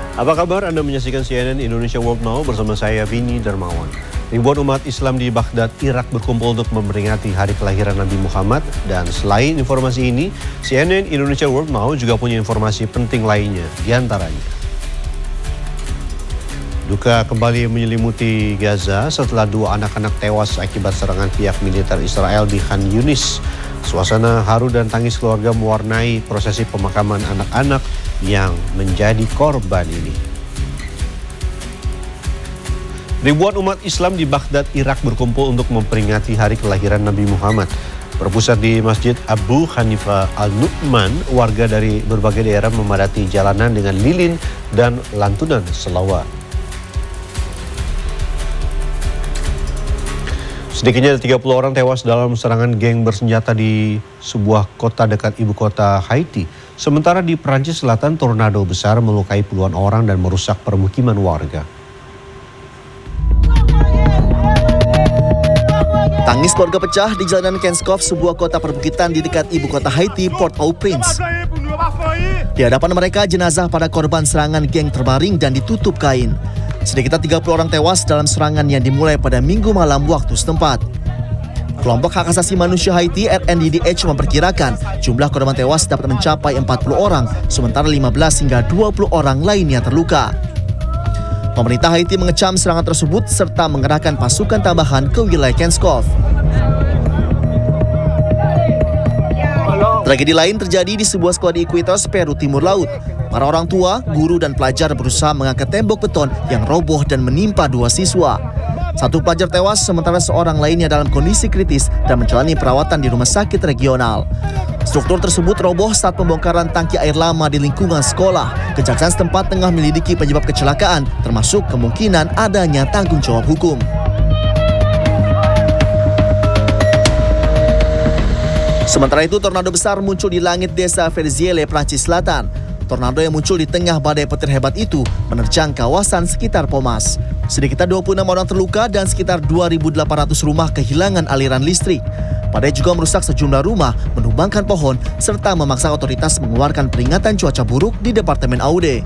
Apa kabar? Anda menyaksikan CNN Indonesia World Now bersama saya, Vini Darmawan. Ribuan umat Islam di Baghdad, Irak berkumpul untuk memperingati hari kelahiran Nabi Muhammad. Dan selain informasi ini, CNN Indonesia World Now juga punya informasi penting lainnya, diantaranya. Duka kembali menyelimuti Gaza setelah 2 anak-anak tewas akibat serangan pihak militer Israel di Khan Yunis. Suasana haru dan tangis keluarga mewarnai prosesi pemakaman anak-anak yang menjadi korban ini. Ribuan umat Islam di Baghdad, Irak berkumpul untuk memperingati hari kelahiran Nabi Muhammad. Berpusat di Masjid Abu Hanifah Al-Nu'man, warga dari berbagai daerah memadati jalanan dengan lilin dan lantunan selawat. Sedikitnya 30 orang tewas dalam serangan geng bersenjata di sebuah kota dekat ibu kota Haiti. Sementara di Perancis Selatan, tornado besar melukai puluhan orang dan merusak permukiman warga. Tangis keluarga pecah di jalanan Kenskov, sebuah kota perbukitan di dekat ibu kota Haiti, Port-au-Prince. Di hadapan mereka, jenazah para korban serangan geng terbaring dan ditutup kain. Sedikitnya 30 orang tewas dalam serangan yang dimulai pada Minggu malam waktu setempat. Kelompok hak asasi manusia Haiti RNDDH memperkirakan jumlah korban tewas dapat mencapai 40 orang, sementara 15 hingga 20 orang lainnya terluka. Pemerintah Haiti mengecam serangan tersebut serta mengerahkan pasukan tambahan ke wilayah Kenskov. Tragedi lain terjadi di sebuah sekolah di Iquitos, Peru Timur Laut. Para orang tua, guru, dan pelajar berusaha mengangkat tembok beton yang roboh dan menimpa 2 siswa. 1 pelajar tewas, sementara seorang lainnya dalam kondisi kritis dan menjalani perawatan di rumah sakit regional. Struktur tersebut roboh saat pembongkaran tangki air lama di lingkungan sekolah. Kejaksaan setempat tengah menyelidiki penyebab kecelakaan, termasuk kemungkinan adanya tanggung jawab hukum. Sementara itu, tornado besar muncul di langit desa Verziele, Prancis Selatan. Tornado yang muncul di tengah badai petir hebat itu menerjang kawasan sekitar Pomas. Sedikitnya 26 orang terluka dan sekitar 2.800 rumah kehilangan aliran listrik. Badai juga merusak sejumlah rumah, menumbangkan pohon, serta memaksa otoritas mengeluarkan peringatan cuaca buruk di Departemen Aude.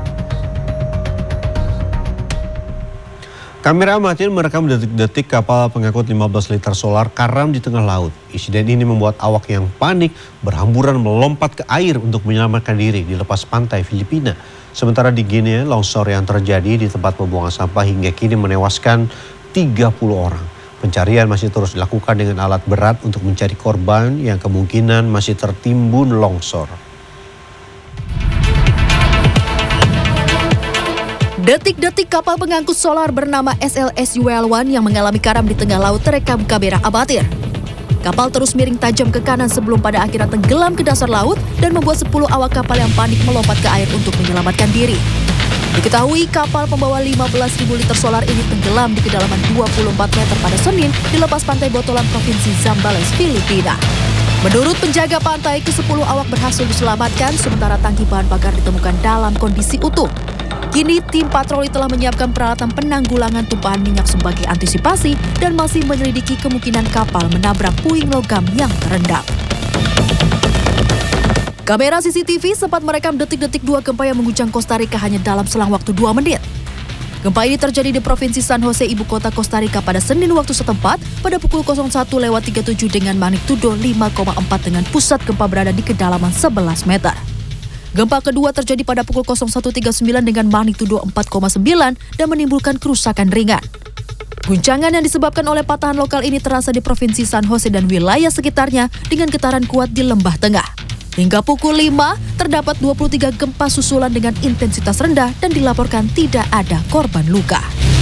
Kamera amatir merekam detik-detik kapal pengangkut 15 liter solar karam di tengah laut. Insiden ini membuat awak yang panik berhamburan melompat ke air untuk menyelamatkan diri di lepas pantai Filipina. Sementara di Guinea, longsor yang terjadi di tempat pembuangan sampah hingga kini menewaskan 30 orang. Pencarian masih terus dilakukan dengan alat berat untuk mencari korban yang kemungkinan masih tertimbun longsor. Detik-detik kapal pengangkut solar bernama SLS UL1 yang mengalami karam di tengah laut terekam kamera amatir. Kapal terus miring tajam ke kanan sebelum pada akhirnya tenggelam ke dasar laut dan membuat 10 awak kapal yang panik melompat ke air untuk menyelamatkan diri. Diketahui kapal pembawa 15.000 liter solar ini tenggelam di kedalaman 24 meter pada Senin di lepas pantai Botolan, Provinsi Zambales, Filipina. Menurut penjaga pantai, ke-10 awak berhasil diselamatkan sementara tangki bahan bakar ditemukan dalam kondisi utuh. Kini tim patroli telah menyiapkan peralatan penanggulangan tumpahan minyak sebagai antisipasi dan masih menyelidiki kemungkinan kapal menabrak puing logam yang terendam. Kamera CCTV sempat merekam detik-detik 2 gempa yang mengguncang Costa Rica hanya dalam selang waktu 2 menit. Gempa ini terjadi di Provinsi San Jose, ibu kota Costa Rica pada Senin waktu setempat pada pukul 01.37 dengan magnitudo 5,4 dengan pusat gempa berada di kedalaman 11 meter. Gempa kedua terjadi pada pukul 01.39 dengan magnitudo 4,9 dan menimbulkan kerusakan ringan. Guncangan yang disebabkan oleh patahan lokal ini terasa di Provinsi San Jose dan wilayah sekitarnya dengan getaran kuat di lembah tengah. Hingga pukul 5, terdapat 23 gempa susulan dengan intensitas rendah dan dilaporkan tidak ada korban luka.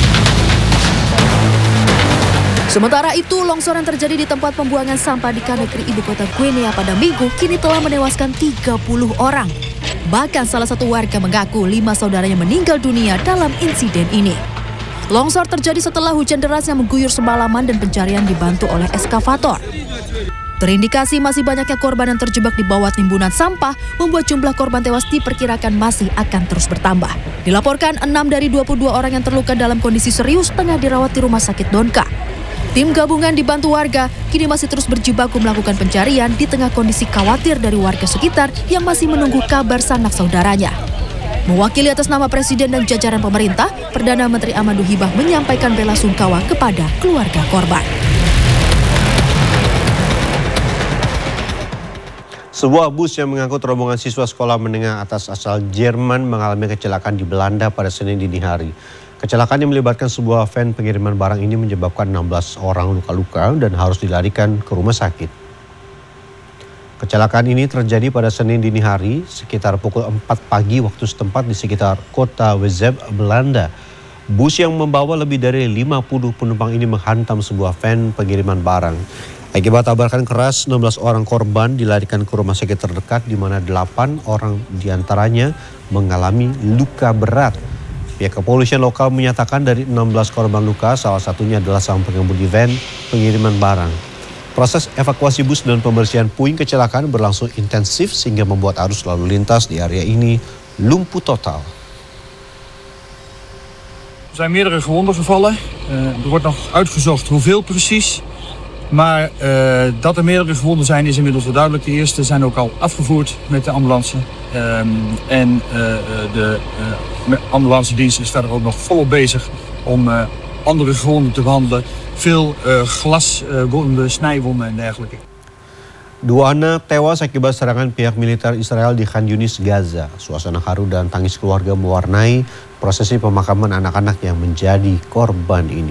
Sementara itu, longsor yang terjadi di tempat pembuangan sampah di Conakry, ibu kota Guinea pada Minggu, kini telah menewaskan 30 orang. Bahkan salah satu warga mengaku 5 saudaranya meninggal dunia dalam insiden ini. Longsor terjadi setelah hujan deras yang mengguyur semalaman dan pencarian dibantu oleh eskavator. Terindikasi masih banyaknya korban yang terjebak di bawah timbunan sampah, membuat jumlah korban tewas diperkirakan masih akan terus bertambah. Dilaporkan 6 dari 22 orang yang terluka dalam kondisi serius tengah dirawat di rumah sakit Donka. Tim gabungan dibantu warga kini masih terus berjibaku melakukan pencarian di tengah kondisi khawatir dari warga sekitar yang masih menunggu kabar sanak saudaranya. Mewakili atas nama Presiden dan jajaran pemerintah, Perdana Menteri Amadou Hibah menyampaikan bela sungkawa kepada keluarga korban. Sebuah bus yang mengangkut rombongan siswa sekolah menengah atas asal Jerman mengalami kecelakaan di Belanda pada Senin dini hari. Kecelakaan yang melibatkan sebuah van pengiriman barang ini menyebabkan 16 orang luka-luka dan harus dilarikan ke rumah sakit. Kecelakaan ini terjadi pada Senin dini hari sekitar pukul 4 pagi waktu setempat di sekitar kota Wezep, Belanda. Bus yang membawa lebih dari 50 penumpang ini menghantam sebuah van pengiriman barang. Akibat tabrakan keras, 16 orang korban dilarikan ke rumah sakit terdekat di mana 8 orang diantaranya mengalami luka berat. Pihak kepolisian lokal menyatakan dari 16 korban luka, salah satunya adalah sang pengemudi van pengiriman barang. Proses evakuasi bus dan pembersihan puing kecelakaan berlangsung intensif sehingga membuat arus lalu lintas di area ini lumpuh total. Er zijn meerdere gewonden gevallen. Er wordt nog uitgezocht hoeveel precies. Maar dat er meerdere gewonden zijn is inmiddels wel duidelijk. De eerste zijn ook al afgevoerd met de ambulance. De ambulance dienst is verder ook nog volop bezig om andere gewonden te behandelen. Veel glaswonden, snijwonden en dergelijke. Dua anak tewas akibat serangan pihak militer Israel di Khan Yunis, Gaza. Suasana haru dan tangis keluarga mewarnai prosesi pemakaman anak-anak yang menjadi korban ini.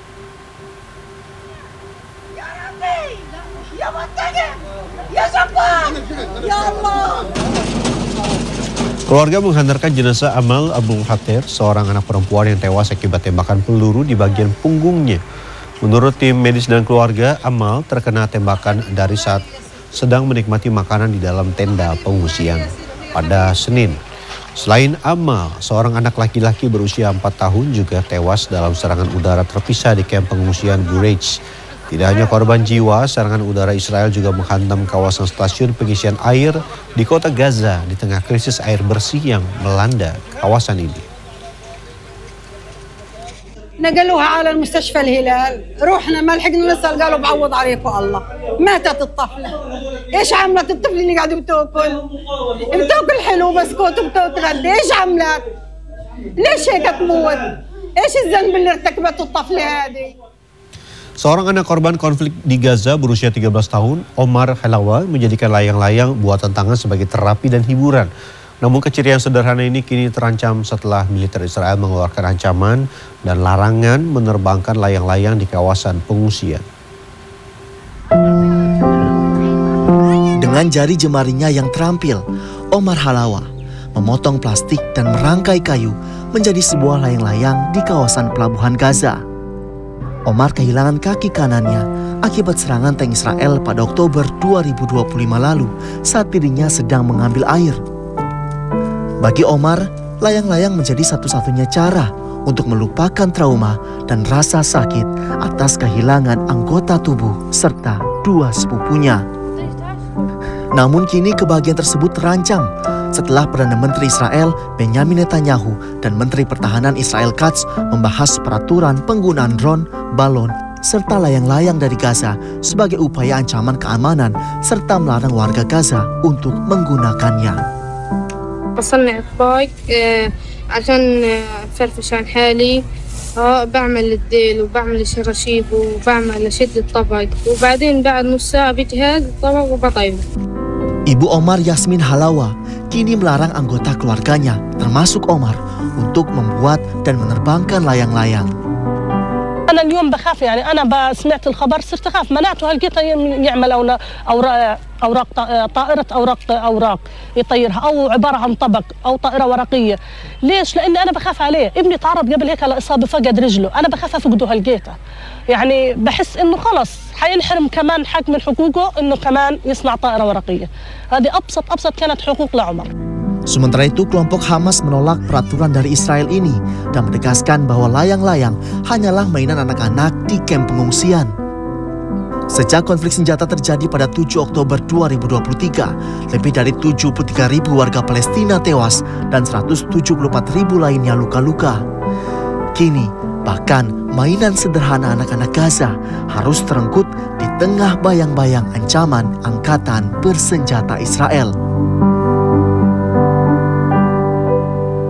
Keluarga menghantarkan jenazah Amal Abdul Khatir, seorang anak perempuan yang tewas akibat tembakan peluru di bagian punggungnya. Menurut tim medis dan keluarga, Amal terkena tembakan dari saat sedang menikmati makanan di dalam tenda pengungsian pada Senin. Selain Amal, seorang anak laki-laki berusia 4 tahun juga tewas dalam serangan udara terpisah di kamp pengungsian Bureij. Tidak hanya korban jiwa, serangan udara Israel juga menghantam kawasan stasiun pengisian air di kota Gaza di tengah krisis air bersih yang melanda kawasan ini. نقلوها على المستشفى الهلال، رحنا ما لحقنا نسأل قالوا بعوض عليكم الله. ماتت الطفلة. ايش عملت الطفلة اللي قاعدة بتاكل حلو بسكوت وبتتغدى، ايش عملت؟ ليش هيك تموت؟ ايش الذنب اللي ارتكبته الطفلة هذه؟ Seorang anak korban konflik di Gaza berusia 13 tahun, Omar Halawa, menjadikan layang-layang buatan tangan sebagai terapi dan hiburan. Namun keceriaan sederhana ini kini terancam setelah militer Israel mengeluarkan ancaman dan larangan menerbangkan layang-layang di kawasan pengungsian. Dengan jari jemarinya yang terampil, Omar Halawa memotong plastik dan merangkai kayu menjadi sebuah layang-layang di kawasan pelabuhan Gaza. Omar kehilangan kaki kanannya akibat serangan tank Israel pada Oktober 2025 lalu saat dirinya sedang mengambil air. Bagi Omar, layang-layang menjadi satu-satunya cara untuk melupakan trauma dan rasa sakit atas kehilangan anggota tubuh serta dua sepupunya. Namun kini kebahagiaan tersebut terancam setelah Perdana Menteri Israel Benjamin Netanyahu dan Menteri Pertahanan Israel Katz membahas peraturan penggunaan drone, balon, serta layang-layang dari Gaza sebagai upaya ancaman keamanan serta melarang warga Gaza untuk menggunakannya. وصلنا إطباق عشان أفرفش عن حالي بعمل الديل وبعمل الشراشيب وبعمل أشد الطبق وبعدين بعد نص ساعة بجهز الطبق وبطيبه. Ibu Omar Yasmin Halawa kini melarang anggota keluarganya termasuk Omar untuk membuat dan menerbangkan layang-layang. أنا اليوم بخاف يعني أنا سمعت الخبر صرت أخاف مناته هلقيته يعمل أوراق طائرة أوراق يطيرها أو عبارة عن طبق أو طائرة ورقية. ليش؟ لأن أنا بخاف عليه. ابني تعرض قبل هيك لإصابة فقد رجله، أنا بخاف أفقده هلقيته. يعني بحس إنه خلص حينحرم كمان حق من حقوقه إنه كمان يصنع طائرة ورقية. هذه أبسط كانت حقوق لعمر. Sementara itu, kelompok Hamas menolak peraturan dari Israel ini dan menegaskan bahwa layang-layang hanyalah mainan anak-anak di kamp pengungsian. Sejak konflik senjata terjadi pada 7 Oktober 2023, lebih dari 73.000 warga Palestina tewas dan 174.000 lainnya luka-luka. Kini, bahkan mainan sederhana anak-anak Gaza harus terenggut di tengah bayang-bayang ancaman angkatan bersenjata Israel.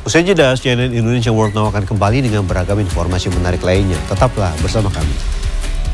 Usai jeda, CNN Indonesia World Now akan kembali dengan beragam informasi menarik lainnya. Tetaplah bersama kami.